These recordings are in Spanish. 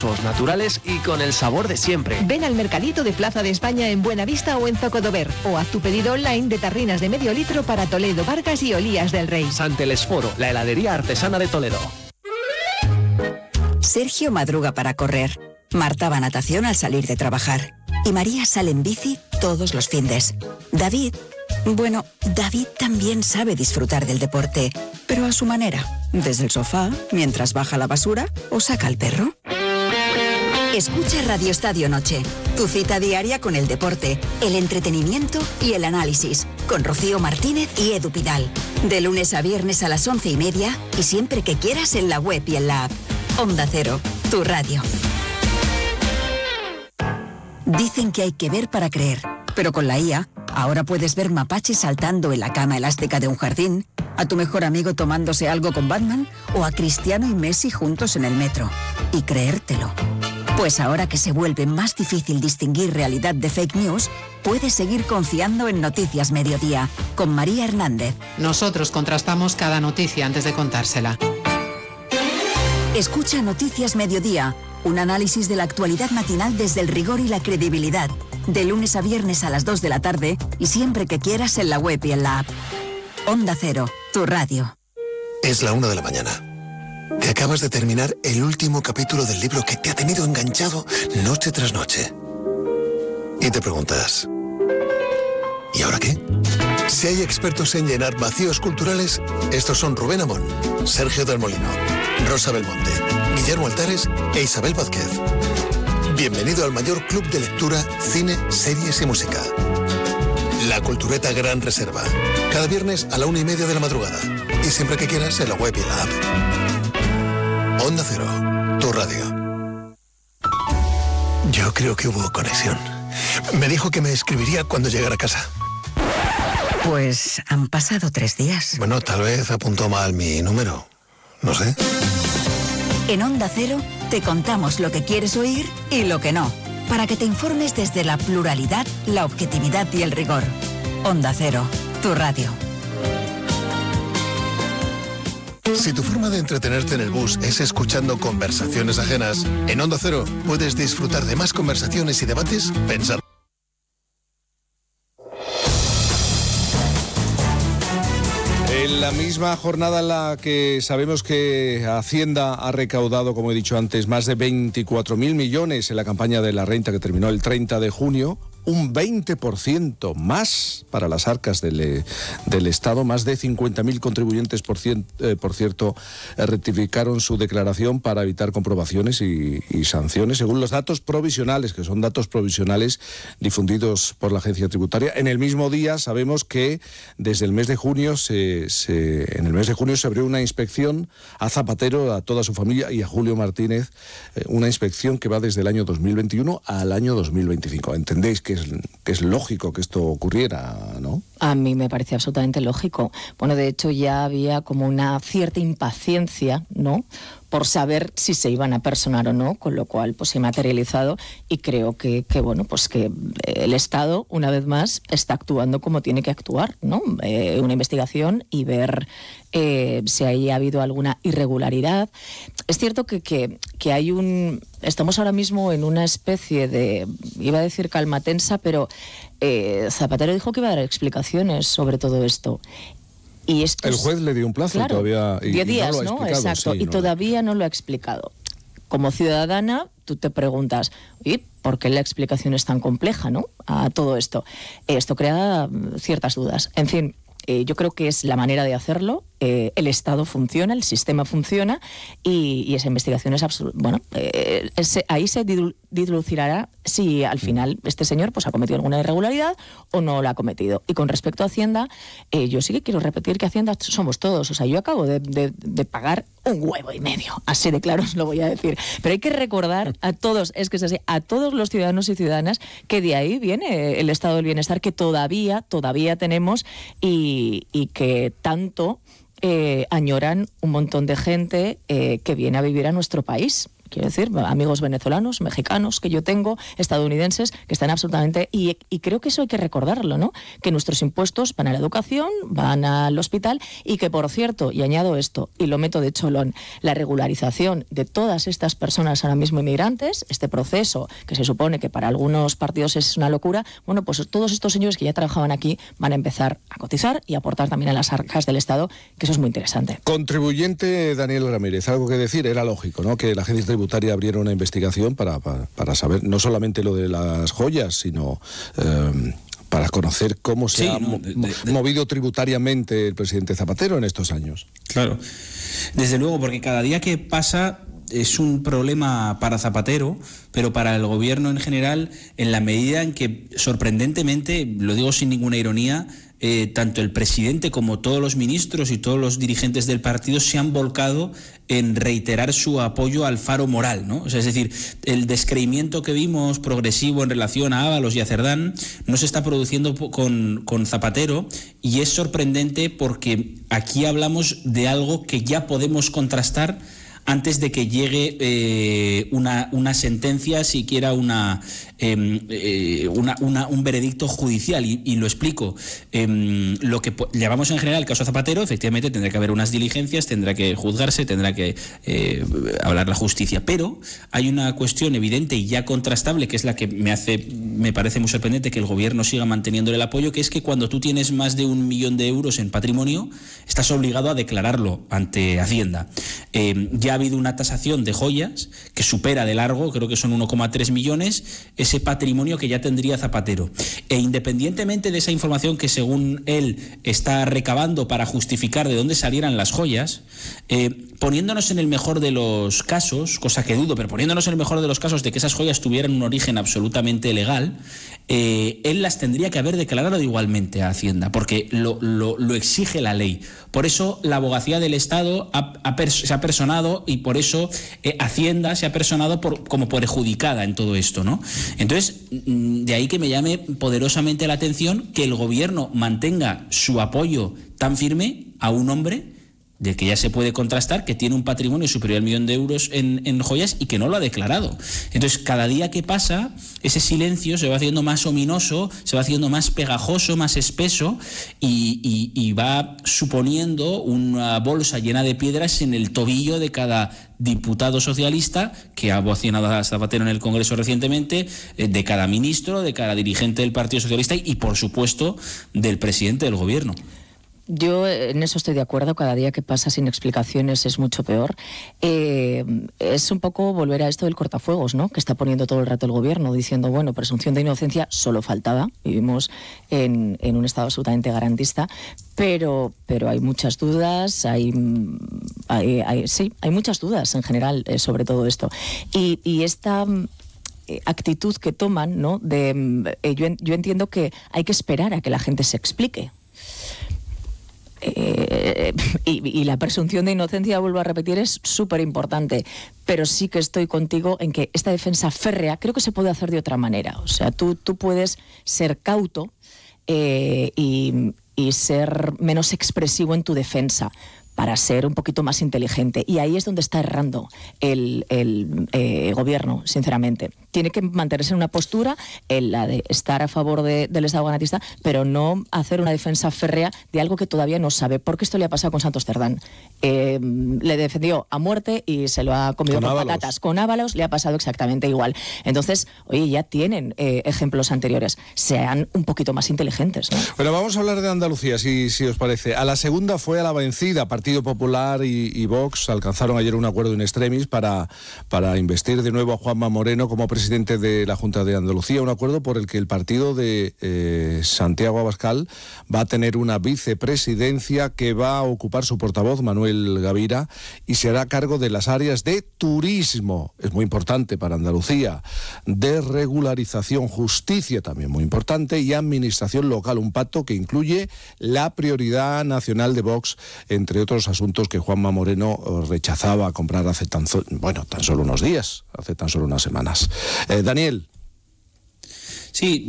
naturales y con el sabor de siempre. Ven al Mercadito de Plaza de España en Buenavista o en Zocodover, o haz tu pedido online de tarrinas de medio litro para Toledo, Vargas y Olías del Rey. Sant Telesforo, la heladería artesana de Toledo. Sergio madruga para correr. Marta va a natación al salir de trabajar. Y María sale en bici todos los findes. David también sabe disfrutar del deporte, pero a su manera. Desde el sofá, mientras baja la basura o saca al perro. Escucha Radio Estadio Noche, tu cita diaria con el deporte, el entretenimiento y el análisis, con Rocío Martínez y Edu Pidal. De lunes a viernes a las 11:30 y siempre que quieras en la web y en la app. Onda Cero, tu radio. Dicen que hay que ver para creer, pero con la IA, ahora puedes ver mapaches saltando en la cama elástica de un jardín, a tu mejor amigo tomándose algo con Batman o a Cristiano y Messi juntos en el metro. Y creértelo. Pues ahora que se vuelve más difícil distinguir realidad de fake news, puedes seguir confiando en Noticias Mediodía, con María Hernández. Nosotros contrastamos cada noticia antes de contársela. Escucha Noticias Mediodía, un análisis de la actualidad matinal desde el rigor y la credibilidad, de lunes a viernes a las 2 de la tarde y siempre que quieras en la web y en la app. Onda Cero, tu radio. Es la 1 de la mañana. Te acabas de terminar el último capítulo del libro que te ha tenido enganchado noche tras noche. Y te preguntas, ¿y ahora qué? Si hay expertos en llenar vacíos culturales, estos son Rubén Amón, Sergio del Molino, Rosa Belmonte, Guillermo Altares e Isabel Vázquez. Bienvenido al mayor club de lectura, cine, series y música. La Cultureta Gran Reserva. Cada viernes a la 1:30 de la madrugada. Y siempre que quieras en la web y en la app. Onda Cero, tu radio. Yo creo que hubo conexión. Me dijo que me escribiría cuando llegara a casa. Pues han pasado 3 días. Bueno, tal vez apuntó mal mi número. No sé. En Onda Cero te contamos lo que quieres oír y lo que no, para que te informes desde la pluralidad, la objetividad y el rigor. Onda Cero, tu radio. Si tu forma de entretenerte en el bus es escuchando conversaciones ajenas, en Onda Cero puedes disfrutar de más conversaciones y debates pensando. En la misma jornada en la que sabemos que Hacienda ha recaudado, como he dicho antes, más de 24.000 millones en la campaña de la renta que terminó el 30 de junio, un 20% más para las arcas del Estado. Más de 50.000 contribuyentes, por cierto, rectificaron su declaración para evitar comprobaciones y sanciones, según los datos provisionales, que son datos provisionales difundidos por la Agencia Tributaria. En el mismo día sabemos que desde el mes de junio se abrió una inspección a Zapatero, a toda su familia y a Julio Martínez, una inspección que va desde el año 2021 al año 2025. ¿Entendéis que es lógico que esto ocurriera, no? A mí me parece absolutamente lógico. Bueno, de hecho ya había como una cierta impaciencia, ¿no?, por saber si se iban a personar o no, con lo cual pues se ha materializado y creo que el Estado, una vez más, está actuando como tiene que actuar, ¿no? Una investigación y ver si ahí ha habido alguna irregularidad. Es cierto que estamos ahora mismo en una especie de, iba a decir calma tensa, pero Zapatero dijo que iba a dar explicaciones sobre todo esto. Y el juez le dio un plazo, claro, y todavía 10 días, no lo ha explicado. Exacto, sí, y todavía no lo ha explicado. Como ciudadana, tú te preguntas, oye, ¿por qué la explicación es tan compleja, no?, a todo esto? Esto crea ciertas dudas. En fin, yo creo que es la manera de hacerlo. El Estado funciona, el sistema funciona y esa investigación es absoluta. Bueno, ahí se dilucidará si al final este señor pues ha cometido alguna irregularidad o no la ha cometido. Y con respecto a Hacienda, yo sí que quiero repetir que Hacienda somos todos. O sea, yo acabo de pagar 1,5 huevos, así de claro os lo voy a decir. Pero hay que recordar a todos, es que es así, a todos los ciudadanos y ciudadanas que de ahí viene el estado del bienestar que todavía tenemos y que tanto añoran un montón de gente que viene a vivir a nuestro país. quiero decir, amigos venezolanos, mexicanos que yo tengo, estadounidenses, que están absolutamente... Y creo que eso hay que recordarlo, ¿no? Que nuestros impuestos van a la educación, van al hospital y que, por cierto, y añado esto, y lo meto de cholón, la regularización de todas estas personas ahora mismo inmigrantes, este proceso que se supone que para algunos partidos es una locura, bueno, pues todos estos señores que ya trabajaban aquí van a empezar a cotizar y aportar también a las arcas del Estado, que eso es muy interesante. Contribuyente Daniel Ramírez, algo que decir, era lógico, ¿no? Que la agencia tributaria abriera una investigación para saber no solamente lo de las joyas, sino para conocer cómo se ha movido tributariamente el presidente Zapatero en estos años. Claro, desde luego, porque cada día que pasa es un problema para Zapatero, pero para el gobierno en general, en la medida en que, sorprendentemente, lo digo sin ninguna ironía, tanto el presidente como todos los ministros y todos los dirigentes del partido se han volcado en reiterar su apoyo al Faro moral, ¿no? O sea, es decir, el descreimiento que vimos progresivo en relación a Ábalos y a Cerdán no se está produciendo con Zapatero, y es sorprendente porque aquí hablamos de algo que ya podemos contrastar antes de que llegue una sentencia, siquiera un veredicto judicial. Y lo explico. Lo que llamamos en general el caso Zapatero, efectivamente tendrá que haber unas diligencias, tendrá que juzgarse, tendrá que hablar la justicia. Pero hay una cuestión evidente y ya contrastable, que es la que me parece muy sorprendente que el gobierno siga manteniendo el apoyo, que es que cuando tú tienes más de 1 millón de euros en patrimonio, estás obligado a declararlo ante Hacienda. Ya ha habido una tasación de joyas que supera de largo, creo que son 1,3 millones, ese patrimonio que ya tendría Zapatero. E independientemente de esa información que, según él, está recabando para justificar de dónde salieran las joyas, poniéndonos en el mejor de los casos, cosa que dudo, pero poniéndonos en el mejor de los casos de que esas joyas tuvieran un origen absolutamente legal, él las tendría que haber declarado igualmente a Hacienda, porque lo exige la ley. Por eso la abogacía del Estado se ha personado, y por eso Hacienda se ha personado como perjudicada en todo esto, ¿no? Entonces, de ahí que me llame poderosamente la atención que el gobierno mantenga su apoyo tan firme a un hombre del que ya se puede contrastar que tiene un patrimonio superior al 1 millón de euros en joyas y que no lo ha declarado. Entonces, cada día que pasa, ese silencio se va haciendo más ominoso, se va haciendo más pegajoso, más espeso, y va suponiendo una bolsa llena de piedras en el tobillo de cada diputado socialista que ha vocinado a Zapatero en el Congreso recientemente, de cada ministro, de cada dirigente del Partido Socialista y, por supuesto, del presidente del gobierno. Yo en eso estoy de acuerdo, cada día que pasa sin explicaciones es mucho peor. Es un poco volver a esto del cortafuegos, ¿no? Que está poniendo todo el rato el gobierno, diciendo, bueno, presunción de inocencia solo faltaba, vivimos en un estado absolutamente garantista, pero hay muchas dudas, hay muchas dudas en general sobre todo esto. Y esta actitud que toman, ¿no? Yo entiendo que hay que esperar a que la gente se explique. Y la presunción de inocencia, vuelvo a repetir, es súper importante, pero sí que estoy contigo en que esta defensa férrea creo que se puede hacer de otra manera. O sea, tú puedes ser cauto y ser menos expresivo en tu defensa para ser un poquito más inteligente, y ahí es donde está errando el gobierno, sinceramente. Tiene que mantenerse en una postura, en la de estar a favor del Estado garantista, pero no hacer una defensa férrea de algo que todavía no sabe, porque esto le ha pasado con Santos Cerdán. Le defendió a muerte y se lo ha comido con patatas. Con Ábalos le ha pasado exactamente igual. Entonces, oye, ya tienen ejemplos anteriores. Sean un poquito más inteligentes, ¿no? Bueno, vamos a hablar de Andalucía, si os parece. A la segunda fue a la vencida. Partido Popular y Vox alcanzaron ayer un acuerdo in extremis para investir de nuevo a Juanma Moreno como presidente de la Junta de Andalucía, un acuerdo por el que el partido de Santiago Abascal va a tener una vicepresidencia que va a ocupar su portavoz, Manuel Gavira, y se hará cargo de las áreas de turismo, es muy importante para Andalucía, de regularización, justicia también muy importante, y administración local, un pacto que incluye la prioridad nacional de Vox, entre otros asuntos que Juanma Moreno rechazaba comprar hace tan solo unos días, hace tan solo unas semanas. Daniel. Sí,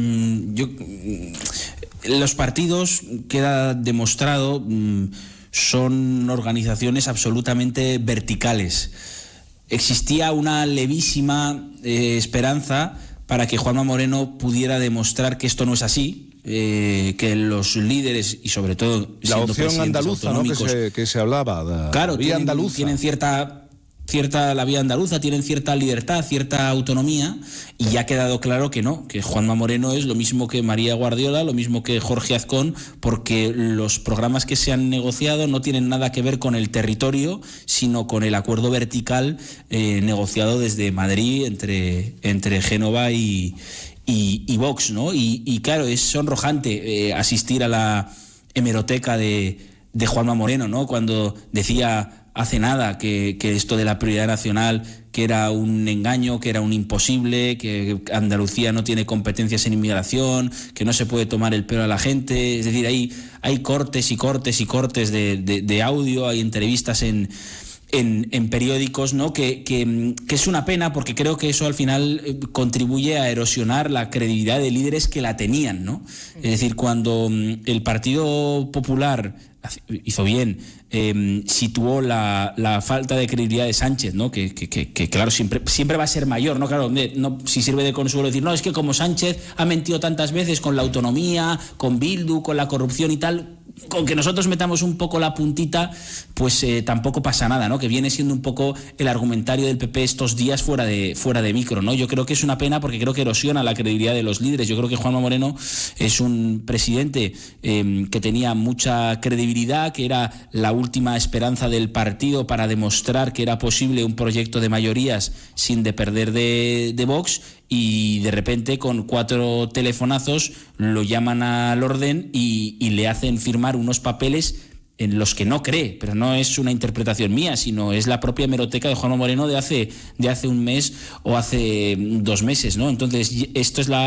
los partidos, queda demostrado, son organizaciones absolutamente verticales. existía una levísima esperanza para que Juanma Moreno pudiera demostrar que esto no es así, que los líderes y sobre todo la opción andaluza, ¿no? que se hablaba, claro, tienen la vía andaluza, tienen cierta libertad, cierta autonomía, y ya ha quedado claro que no, que Juanma Moreno es lo mismo que María Guardiola, lo mismo que Jorge Azcón, porque los programas que se han negociado no tienen nada que ver con el territorio, sino con el acuerdo vertical negociado desde Madrid entre Génova y Vox, ¿no? Y claro, es sonrojante asistir a la hemeroteca de Juanma Moreno, ¿no? Cuando decía hace nada que esto de la prioridad nacional, que era un engaño, que era un imposible, que Andalucía no tiene competencias en inmigración, que no se puede tomar el pelo a la gente. Es decir, hay cortes y cortes y cortes de audio, hay entrevistas en periódicos, ¿no? Que es una pena, porque creo que eso al final contribuye a erosionar la credibilidad de líderes que la tenían, ¿no? Es decir, cuando el Partido Popular hizo bien, situó la falta de credibilidad de Sánchez, ¿no? Que claro, siempre va a ser mayor, ¿no? Claro, no, si sirve de consuelo decir, no, es que como Sánchez ha mentido tantas veces con la autonomía, con Bildu, con la corrupción y tal, con que nosotros metamos un poco la puntita, pues tampoco pasa nada, ¿no? Que viene siendo un poco el argumentario del PP estos días fuera de micro, ¿no? Yo creo que es una pena, porque creo que erosiona la credibilidad de los líderes. Yo creo que Juanma Moreno es un presidente que tenía mucha credibilidad, que era la última esperanza del partido para demostrar que era posible un proyecto de mayorías sin depender de Vox, y de repente con 4 telefonazos lo llaman al orden y le hacen firmar unos papeles en los que no cree, pero no es una interpretación mía, sino es la propia hemeroteca de Juanma Moreno de hace un mes o hace 2 meses, ¿no? Entonces, esto es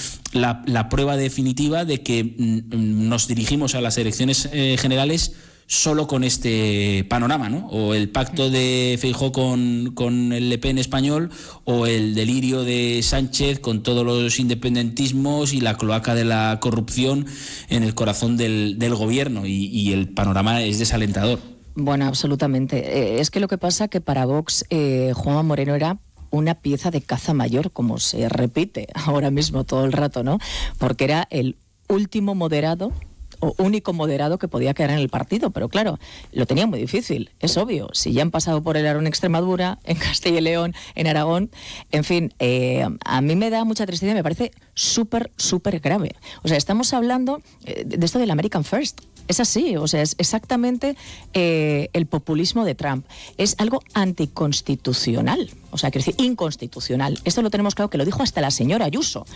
la prueba definitiva de que nos dirigimos a las elecciones generales solo con este panorama, ¿no? O el pacto de Feijóo con el Le Pen español, o el delirio de Sánchez con todos los independentismos y la cloaca de la corrupción en el corazón del gobierno, y el panorama es desalentador. Bueno, absolutamente. Es que lo que pasa que para Vox Juanma Moreno era una pieza de caza mayor, como se repite ahora mismo todo el rato, ¿no? Porque era el último moderado o único moderado que podía quedar en el partido, pero claro, lo tenía muy difícil, es obvio. Si ya han pasado por el aro en Extremadura, en Castilla y León, en Aragón, en fin, a mí me da mucha tristeza y me parece súper, súper grave. O sea, estamos hablando de esto del American First. Es así, o sea, es exactamente el populismo de Trump. Es algo anticonstitucional, o sea, quiero decir, inconstitucional. Esto lo tenemos claro, que lo dijo hasta la señora Ayuso.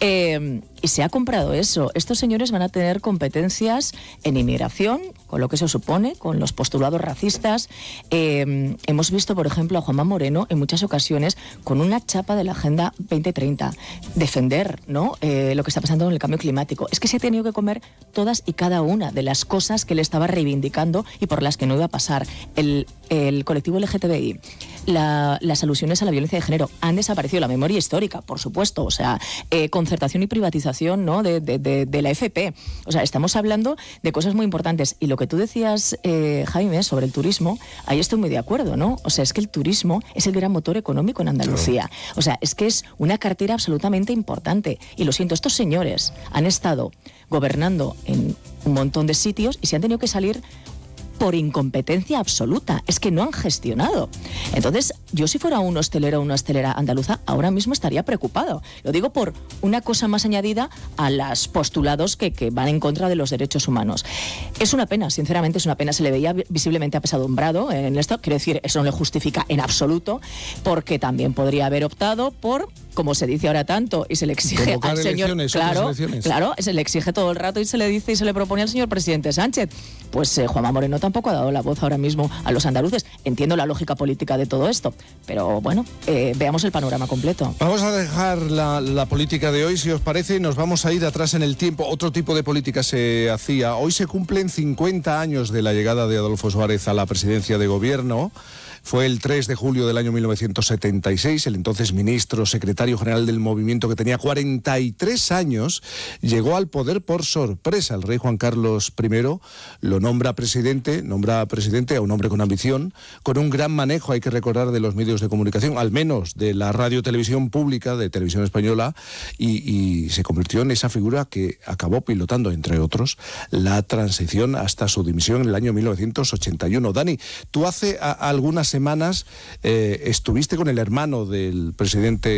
Y se ha comprado eso. Estos señores van a tener competencias en inmigración, con lo que se supone, con los postulados racistas. Hemos visto, por ejemplo, a Juanma Moreno en muchas ocasiones con una chapa de la Agenda 2030, defender, ¿no? Lo que está pasando con el cambio climático. Es que se ha tenido que comer todas y cada una de las cosas que él estaba reivindicando y por las que no iba a pasar. El colectivo LGTBI, las alusiones a la violencia de género han desaparecido, la memoria histórica, por supuesto, o sea, concertación y privatización, ¿no? de la FP. O sea, estamos hablando de cosas muy importantes. Y lo que tú decías, Jaime, sobre el turismo, ahí estoy muy de acuerdo, ¿no? O sea, es que el turismo es el gran motor económico en Andalucía. O sea, es que es una cartera absolutamente importante. Y lo siento, estos señores han estado gobernando en un montón de sitios y se han tenido que salir por incompetencia absoluta. Es que no han gestionado. Entonces, yo si fuera un hostelero o una hostelera andaluza, ahora mismo estaría preocupado. Lo digo por una cosa más añadida a los postulados que van en contra de los derechos humanos. Es una pena, sinceramente es una pena. Se le veía visiblemente apesadumbrado en esto. Quiero decir, eso no le justifica en absoluto, porque también podría haber optado por, como se dice ahora tanto, y se le exige al señor... Claro, se le exige todo el rato y se le dice y se le propone al señor presidente Sánchez. Pues Juanma Moreno tampoco ha dado la voz ahora mismo a los andaluces. Entiendo la lógica política de todo esto, pero bueno, veamos el panorama completo. Vamos a dejar la política de hoy, si os parece, y nos vamos a ir atrás en el tiempo. Otro tipo de política se hacía. Hoy se cumplen 50 años de la llegada de Adolfo Suárez a la presidencia de gobierno. Fue el 3 de julio del año 1976, el entonces ministro secretario secretario general del movimiento, que tenía 43 años, llegó al poder por sorpresa. El rey Juan Carlos I lo nombra presidente a un hombre con ambición, con un gran manejo, hay que recordar, de los medios de comunicación, al menos de la radio-televisión pública, de Televisión Española, y se convirtió en esa figura que acabó pilotando, entre otros, la transición hasta su dimisión en el año 1981. Dani, tú hace algunas semanas estuviste con el hermano del presidente